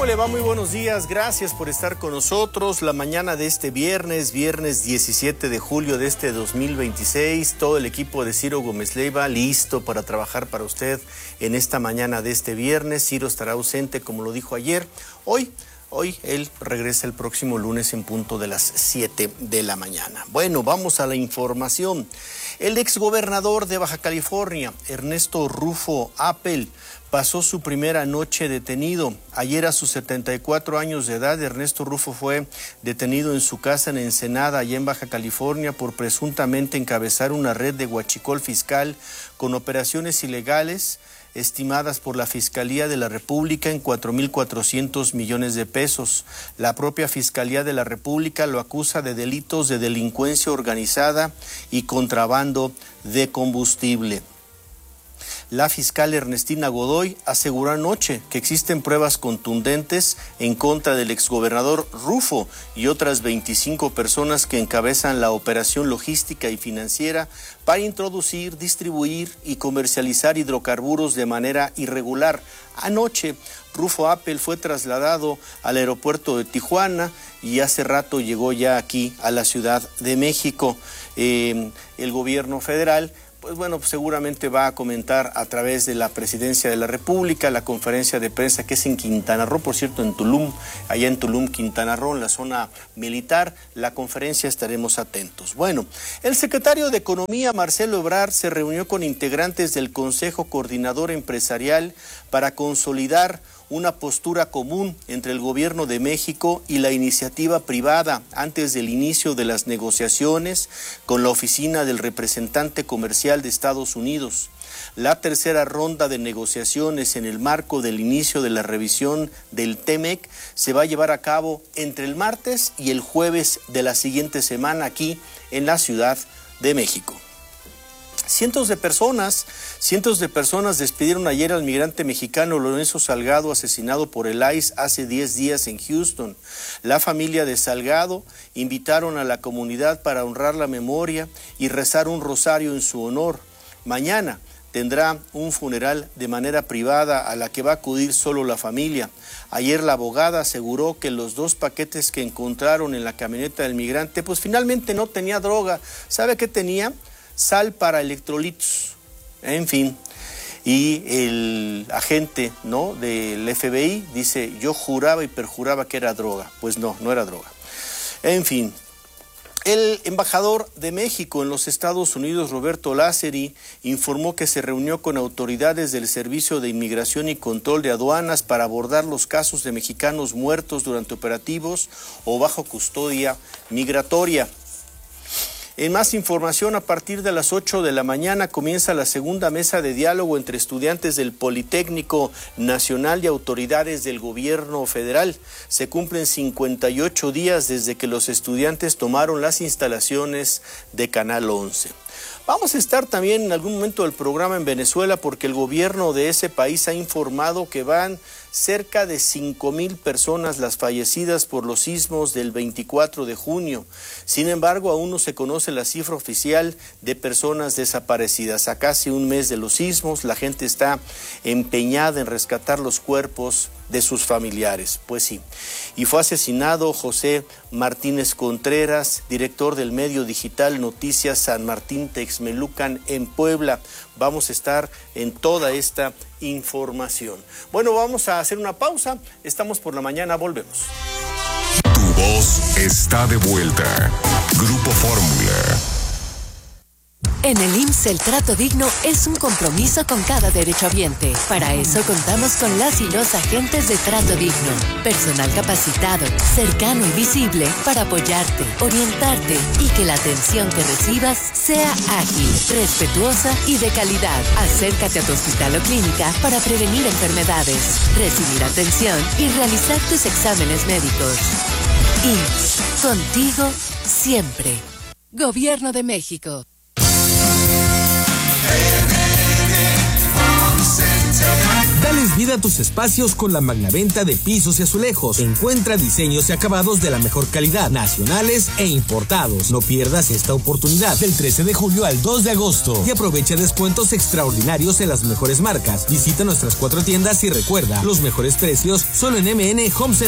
¿Cómo le va? Muy buenos días, gracias por estar con nosotros. La mañana de este viernes 17 de julio de este 2026, todo el equipo de Ciro Gómez Leiva listo para trabajar para usted en esta mañana de este viernes. Ciro estará ausente, como lo dijo ayer. Hoy él regresa el próximo lunes en punto de las 7 de la mañana. Bueno, vamos a la información. El exgobernador de Baja California, Ernesto Rufo Appel, pasó su primera noche detenido. Ayer, a sus 74 años de edad, Ernesto Rufo fue detenido en su casa en Ensenada, allá en Baja California, por presuntamente encabezar una red de huachicol fiscal con operaciones ilegales estimadas por la Fiscalía de la República en 4,400 millones de pesos. La propia Fiscalía de la República lo acusa de delitos de delincuencia organizada y contrabando de combustible. La fiscal Ernestina Godoy aseguró anoche que existen pruebas contundentes en contra del exgobernador Rufo y otras 25 personas que encabezan la operación logística y financiera para introducir, distribuir y comercializar hidrocarburos de manera irregular. Anoche, Rufo Appel fue trasladado al aeropuerto de Tijuana y hace rato llegó ya aquí a la Ciudad de México. El gobierno federal pues seguramente va a comentar a través de la Presidencia de la República, la conferencia de prensa que es en Quintana Roo, por cierto, en Tulum, allá en Tulum, Quintana Roo, en la zona militar. La conferencia estaremos atentos. Bueno, el secretario de Economía, Marcelo Ebrard, se reunió con integrantes del Consejo Coordinador Empresarial para consolidar una postura común entre el gobierno de México y la iniciativa privada antes del inicio de las negociaciones con la oficina del representante comercial de Estados Unidos. La tercera ronda de negociaciones en el marco del inicio de la revisión del TEMEC se va a llevar a cabo entre el martes y el jueves de la siguiente semana aquí en la Ciudad de México. Cientos de personas despidieron ayer al migrante mexicano Lorenzo Salgado, asesinado por el ICE hace 10 días en Houston. La familia de Salgado invitaron a la comunidad para honrar la memoria y rezar un rosario en su honor. Mañana tendrá un funeral de manera privada a la que va a acudir solo la familia. Ayer la abogada aseguró que los 2 paquetes que encontraron en la camioneta del migrante, pues finalmente no tenía droga. ¿Sabe qué tenía? Sal para electrolitos, en fin. Y el agente, del FBI dice, yo juraba y perjuraba que era droga. Pues no era droga. En fin. El embajador de México en los Estados Unidos, Roberto Lázari, informó que se reunió con autoridades del Servicio de Inmigración y Control de Aduanas para abordar los casos de mexicanos muertos durante operativos o bajo custodia migratoria. En más información, a partir de las 8 de la mañana comienza la segunda mesa de diálogo entre estudiantes del Politécnico Nacional y autoridades del gobierno federal. Se cumplen 58 días desde que los estudiantes tomaron las instalaciones de Canal 11. Vamos a estar también en algún momento del programa en Venezuela porque el gobierno de ese país ha informado que van cerca de 5,000 personas las fallecidas por los sismos del 24 de junio. Sin embargo, aún no se conoce la cifra oficial de personas desaparecidas. A casi un mes de los sismos, la gente está empeñada en rescatar los cuerpos de sus familiares. Pues sí. Y fue asesinado José Martínez Contreras, director del medio digital Noticias San Martín Texmelucan en Puebla. Vamos a estar en toda esta información. Bueno, vamos a hacer una pausa. Estamos por la mañana, volvemos. Tu voz está de vuelta. Grupo Fórmula. En el IMSS el trato digno es un compromiso con cada derechohabiente. Para eso contamos con las y los agentes de trato digno. Personal capacitado, cercano y visible para apoyarte, orientarte y que la atención que recibas sea ágil, respetuosa y de calidad. Acércate a tu hospital o clínica para prevenir enfermedades, recibir atención y realizar tus exámenes médicos. IMSS, contigo siempre. Gobierno de México. Dales Vida tus espacios con la magna-venta de pisos y azulejos. Encuentra diseños y acabados de la mejor calidad, nacionales e importados. No pierdas esta oportunidad del 13 de julio al 2 de agosto y aprovecha descuentos extraordinarios en las mejores marcas. Visita nuestras 4 tiendas y recuerda, los mejores precios solo en MN Home Center.